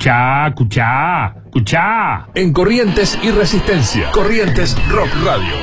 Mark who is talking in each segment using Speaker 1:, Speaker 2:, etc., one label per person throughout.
Speaker 1: Escuchá.
Speaker 2: En Corrientes y Resistencia, Corrientes Rock Radio.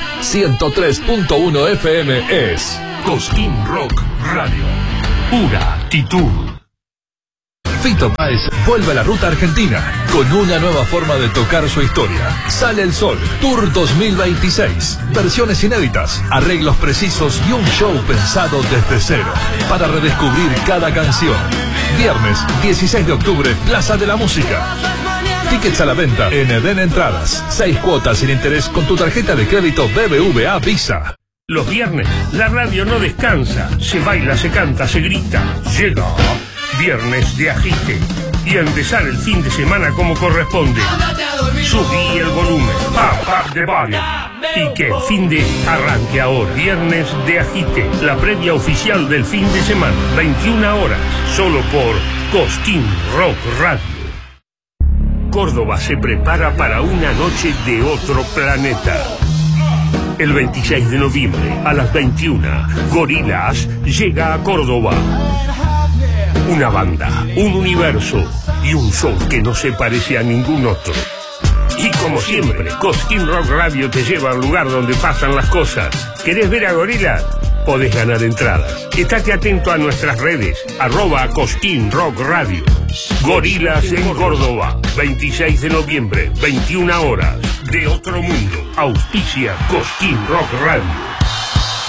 Speaker 2: 103.1 FM es Cosquín Rock Radio.
Speaker 1: Pura actitud.
Speaker 2: Fito Páez vuelve a la ruta argentina con una nueva forma de tocar su historia. Sale el Sol, Tour 2026. Versiones inéditas, arreglos precisos y un show pensado desde cero para redescubrir cada canción. Viernes 16 de octubre, Plaza de la Música. Tickets a la venta en Eden Entradas. 6 cuotas sin interés con tu tarjeta de crédito BBVA Visa.
Speaker 1: Los viernes, la radio no descansa. Se baila, se canta, se grita. Llega Viernes de Agite. Y a empezar el fin de semana como corresponde. Subí el volumen. Up the volume. Y que el fin de arranque ahora. Viernes de Agite. La previa oficial del fin de semana. 21 horas. Solo por Cosquín Rock Radio. Córdoba se prepara para una noche de otro planeta. El 26 de noviembre a las 21, Gorillaz llega a Córdoba. Una banda, un universo y un show que no se parece a ningún otro. Y como siempre, Cosquín Rock Radio te lleva al lugar donde pasan las cosas. ¿Querés ver a Gorillaz? Podés ganar entradas. Estate atento a nuestras redes, @Cosquín Rock Radio. Gorillaz en Córdoba, 26 de noviembre, 21 horas. De otro mundo, auspicia Cosquín Rock Radio.